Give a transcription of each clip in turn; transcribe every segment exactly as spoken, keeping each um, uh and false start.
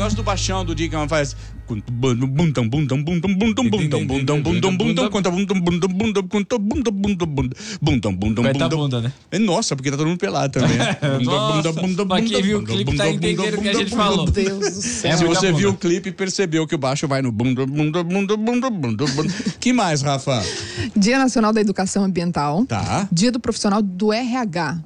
negócio do baixão do dia que ela faz. Bundam, bundam, bundam, bundam, bundam, bundam, bundam, bundam, bundam, conta bundam, bundam, bundam, conta bundam, bundam, bundam, bundam, Vai tá bundam. bunda, né? É, nossa, porque tá todo mundo pelado também. Nossa, pra quem viu o clipe tá entendendo o que a gente falou. Meu Deus do céu. Se você bunda. viu o clipe, percebeu que o baixo vai no bunda, bunda, bunda, bunda, bunda, bunda. Que mais, Rafa? Dia Nacional da Educação Ambiental. Tá. Dia do Profissional do R H.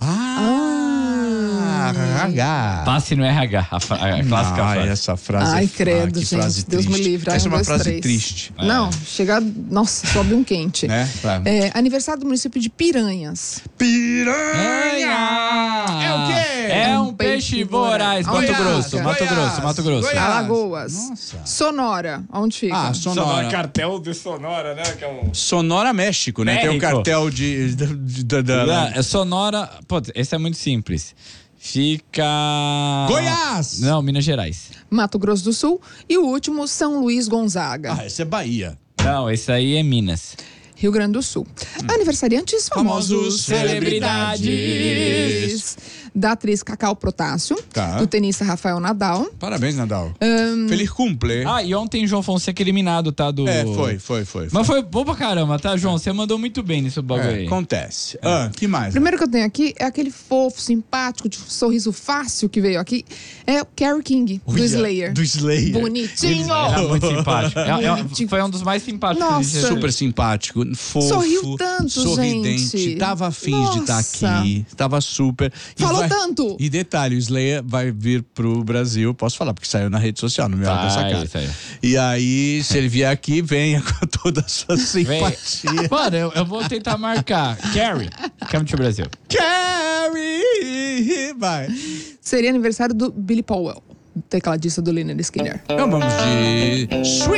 Ah, R H. Passe no R H, a, fra- a clássica Ah, frase. essa frase. Ai, é- credo, ah, que gente. frase Deus me triste. livre. Ai, Essa é um, uma dois, frase três. triste. Não, chega... Nossa, sobe um quente. Né? Vai. É, aniversário do município de Piranhas. Piranha! É o quê? É um peixe voraz. Mato Goiás, Grosso, Mato Goiás, Grosso, Mato Grosso. Goiás. Alagoas. Nossa. Sonora. Onde fica? Ah, Sonora. cartel de Sonora, né? Que é um... Sonora, México, né? Tem um México. cartel de... de, de, de, de- Não, é Sonora. Pô, esse é muito simples. Fica. Goiás! Não, Minas Gerais. Mato Grosso do Sul. E o último, São Luís Gonzaga. Ah, esse é Bahia. Não, esse aí é Minas. Rio Grande do Sul. Aniversariantes famosos. Famosos celebridades. Da atriz Cacau Protásio. Tá. Do tenista Rafael Nadal. Parabéns, Nadal. Feliz cumple. Ah, e ontem João Fonseca eliminado, tá? Do... É, foi, foi, foi. Mas foi bom pra caramba, tá, João? Você mandou muito bem nesse bagulho É, aí. acontece. Ah, que mais? Primeiro que eu tenho aqui é aquele fofo, simpático, de sorriso fácil que veio aqui. É o Carrie King, do Olha, Slayer. Do Slayer. Bonitinho. Era muito simpático. É- é- Bonitinho. foi um dos mais simpáticos. Nossa. que a gente já viu. Super simpático, fofo. Sorriu tanto, sorridente, gente. tava afim de estar Nossa. aqui. Tava super. E Falou vai- tanto. E detalhe, o Slayer vai vir pro Brasil, posso falar, porque saiu na rede social, no meu Vai, dessa cara. saiu. E aí, se ele vier aqui, venha com toda a sua Vem. simpatia. Mano, eu, eu vou tentar marcar. Carrie, come to Brasil. Carrie! Vai. Seria aniversário do Billy Powell, tecladista do Lynyrd Skynyrd. Então vamos de